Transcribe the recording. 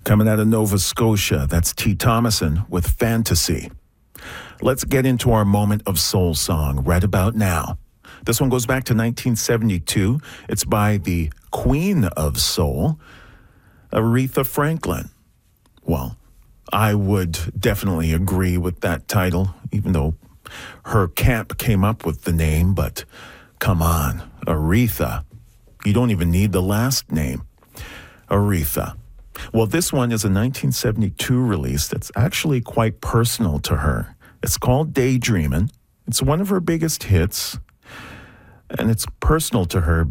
Coming out of Nova Scotia, that's T. Thomason with Fantasy. Let's get into our moment of soul song right about now. This one goes back to 1972. It's by the Queen of Soul, Aretha Franklin. Well, I would definitely agree with that title, even though her camp came up with the name, but come on, Aretha. You don't even need the last name, Aretha. Well, this one is a 1972 release that's actually quite personal to her. It's called Daydreamin'. It's one of her biggest hits, and it's personal to her